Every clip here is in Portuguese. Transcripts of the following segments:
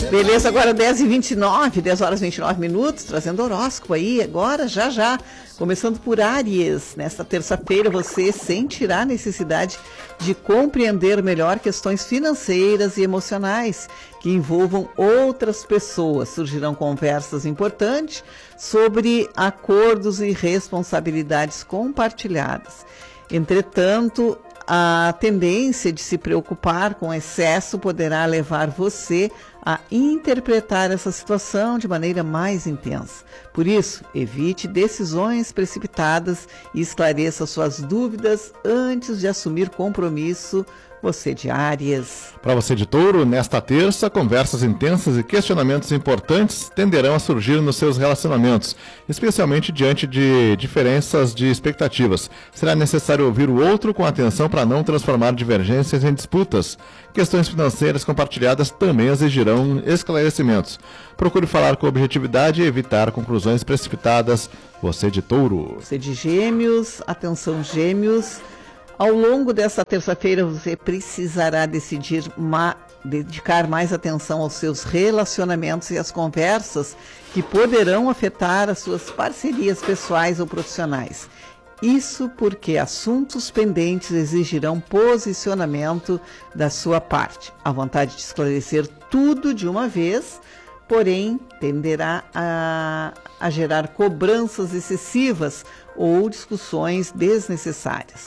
Beleza, agora 10h29, 10 horas e 29 minutos, trazendo horóscopo aí, agora, já. Começando por Áries, nesta terça-feira você sentirá a necessidade de compreender melhor questões financeiras e emocionais que envolvam outras pessoas. Surgirão conversas importantes sobre acordos e responsabilidades compartilhadas. Entretanto, a tendência de se preocupar com excesso poderá levar você a interpretar essa situação de maneira mais intensa. Por isso, evite decisões precipitadas e esclareça suas dúvidas antes de assumir compromisso. Você de Áries. Para você de Touro, nesta terça, conversas intensas e questionamentos importantes tenderão a surgir nos seus relacionamentos, especialmente diante de diferenças de expectativas. Será necessário ouvir o outro com atenção para não transformar divergências em disputas. Questões financeiras compartilhadas também exigirão esclarecimentos. Procure falar com objetividade e evitar conclusões precipitadas. Você de Touro. Você de Gêmeos, atenção Gêmeos. Ao longo desta terça-feira, você precisará dedicar mais atenção aos seus relacionamentos e às conversas que poderão afetar as suas parcerias pessoais ou profissionais. Isso porque assuntos pendentes exigirão posicionamento da sua parte. A vontade de esclarecer tudo de uma vez, porém, tenderá a gerar cobranças excessivas ou discussões desnecessárias.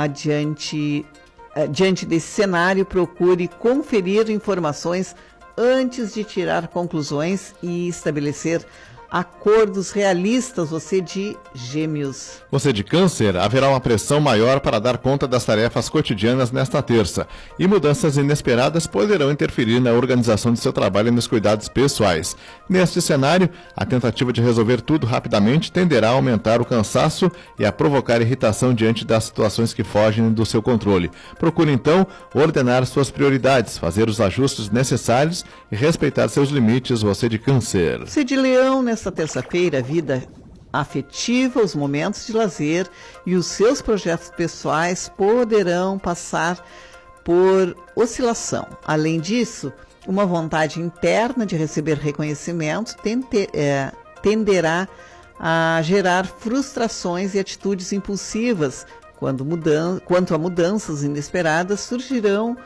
Diante desse cenário, procure conferir informações antes de tirar conclusões e estabelecer acordos realistas. Você de Gêmeos. Você de Câncer, haverá uma pressão maior para dar conta das tarefas cotidianas nesta terça, e mudanças inesperadas poderão interferir na organização de seu trabalho e nos cuidados pessoais. Neste cenário, a tentativa de resolver tudo rapidamente tenderá a aumentar o cansaço e a provocar irritação diante das situações que fogem do seu controle. Procure então ordenar suas prioridades, fazer os ajustes necessários e respeitar seus limites. Você de Câncer. Você de Leão, nesta terça-feira, a vida afetiva, os momentos de lazer e os seus projetos pessoais poderão passar por oscilação. Além disso, uma vontade interna de receber reconhecimento tenderá a gerar frustrações e atitudes impulsivas. Quanto a mudanças inesperadas, surgirão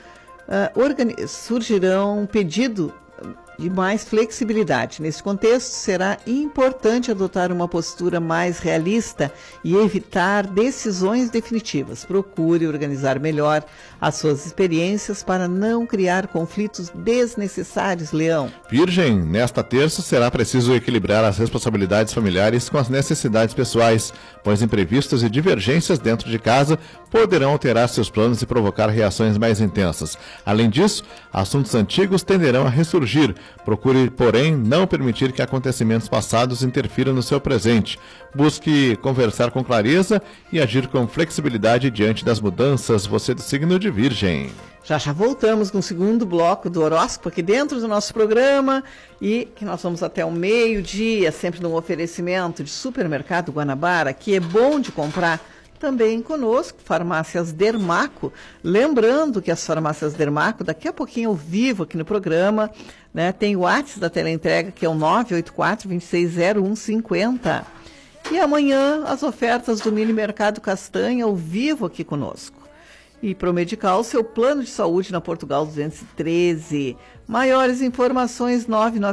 pedido de mais flexibilidade. Nesse contexto, será importante adotar uma postura mais realista e evitar decisões definitivas. Procure organizar melhor as suas experiências para não criar conflitos desnecessários, Leão. Virgem, nesta terça será preciso equilibrar as responsabilidades familiares com as necessidades pessoais, pois imprevistos e divergências dentro de casa poderão alterar seus planos e provocar reações mais intensas. Além disso, assuntos antigos tenderão a ressurgir. Procure, porém, não permitir que acontecimentos passados interfiram no seu presente. Busque conversar com clareza e agir com flexibilidade diante das mudanças. Você do signo de Virgem. Já voltamos com o segundo bloco do horóscopo aqui dentro do nosso programa, e que nós vamos até o meio-dia, sempre num oferecimento de Supermercado Guanabara, que é bom de comprar. Também conosco, Farmácias Dermaco. Lembrando que as Farmácias Dermaco, daqui a pouquinho ao vivo aqui no programa, né, tem o WhatsApp da teleentrega, que é o 984-260150. E amanhã, as ofertas do Mini Mercado Castanha ao vivo aqui conosco. E Promedical, seu plano de saúde na Portugal 213. Maiores informações,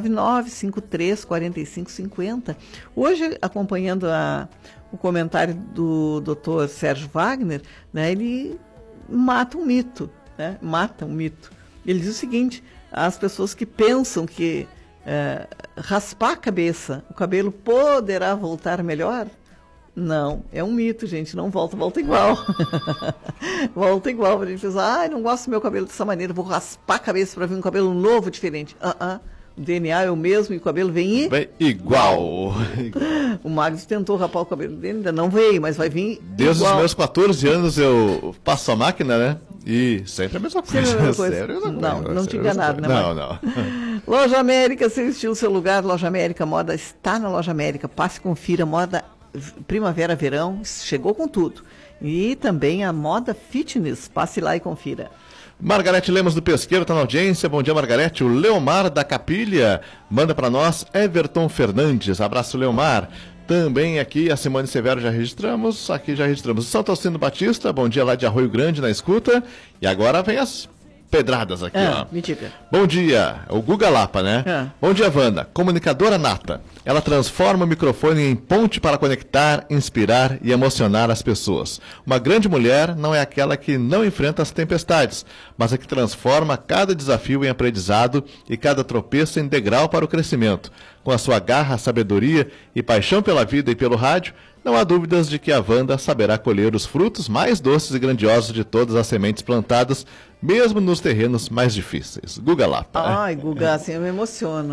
999-534550. Hoje, acompanhando o comentário do Dr. Sérgio Wagner, né, ele mata um mito. Ele diz o seguinte: as pessoas que pensam que raspar a cabeça, o cabelo poderá voltar melhor. Não, é um mito, gente, não volta igual. Volta igual, a gente diz, não gosto do meu cabelo dessa maneira, vou raspar a cabeça para vir um cabelo novo, diferente. O DNA é o mesmo e o cabelo vem igual. O Magnus tentou rapar o cabelo dele, ainda não veio, mas vai vir Desde igual. os meus 14 anos eu passo a máquina, né? E sempre a mesma coisa. Não te enganaram, né? Não. Loja América, seu estilo, seu lugar. Loja América, moda está na Loja América. Passe e confira, moda primavera, verão, chegou com tudo. E também a moda fitness, passe lá e confira. Margarete Lemos do Pesqueiro está na audiência. Bom dia, Margarete. O Leomar da Capilha manda para nós. Everton Fernandes. Abraço, Leomar. Também aqui a Simone Severo já registramos. Aqui já registramos. O Santo Alcino Batista. Bom dia lá de Arroio Grande na escuta. E agora vem as pedradas aqui, ó. Me diga. Bom dia, o Guga Lapa, né? Bom dia, Wanda. Comunicadora nata. Ela transforma o microfone em ponte para conectar, inspirar e emocionar as pessoas. Uma grande mulher não é aquela que não enfrenta as tempestades, mas a que transforma cada desafio em aprendizado e cada tropeço em degrau para o crescimento. Com a sua garra, sabedoria e paixão pela vida e pelo rádio, não há dúvidas de que a Wanda saberá colher os frutos mais doces e grandiosos de todas as sementes plantadas, mesmo nos terrenos mais difíceis. Guga Lapa. Ai, Guga, assim, eu me emociono.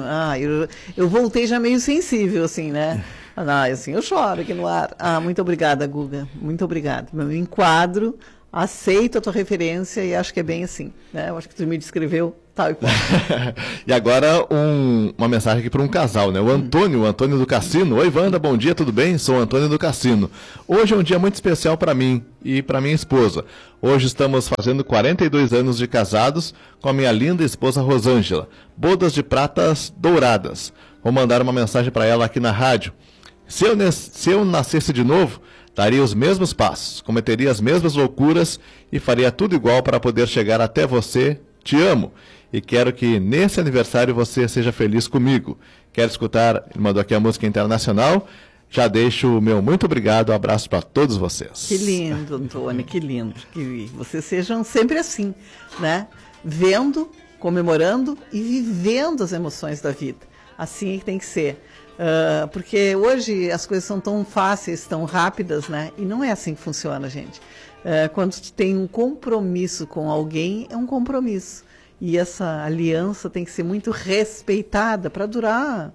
Eu voltei já meio sensível, assim, né? Assim, eu choro aqui no ar. Muito obrigada, Guga. Muito obrigada. Eu me enquadro, aceito a tua referência e acho que é bem assim, né? Eu acho que tu me descreveu tal e qual. E agora uma mensagem aqui para um casal, né? O Antônio do Cassino. Oi, Wanda, bom dia, tudo bem? Sou o Antônio do Cassino. Hoje é um dia muito especial para mim e para minha esposa. Hoje estamos fazendo 42 anos de casados com a minha linda esposa Rosângela. Bodas de pratas douradas. Vou mandar uma mensagem para ela aqui na rádio. Se eu nascesse de novo, daria os mesmos passos, cometeria as mesmas loucuras e faria tudo igual para poder chegar até você. Te amo e quero que nesse aniversário você seja feliz comigo. Quero escutar, ele mandou aqui a música internacional. Já deixo o meu muito obrigado, abraço para todos vocês. Que lindo, Antônio, que lindo. Que vocês sejam sempre assim, né? Vendo, comemorando e vivendo as emoções da vida. Assim que tem que ser. Porque hoje as coisas são tão fáceis, tão rápidas, né? E não é assim que funciona, gente. Quando tu tem um compromisso com alguém, é um compromisso. E essa aliança tem que ser muito respeitada para durar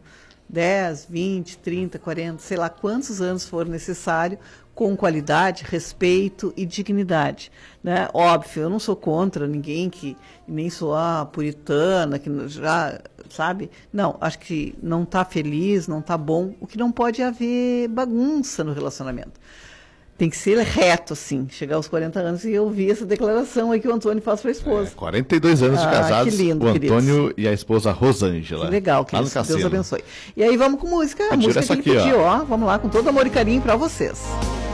10, 20, 30, 40, sei lá quantos anos for necessário, com qualidade, respeito e dignidade, né? Óbvio, eu não sou contra ninguém, nem sou puritana, que já, sabe? Não, acho que não está feliz, não está bom. O que não pode é haver bagunça no relacionamento. Tem que ser reto, assim, chegar aos 40 anos e ouvir essa declaração aí que o Antônio faz para a esposa. 42 anos de casados, que lindo, o Antônio queridos. E a esposa Rosângela. Que legal, que Deus abençoe. E aí vamos com música, a música que ele pediu, ó. Vamos lá, com todo amor e carinho para vocês.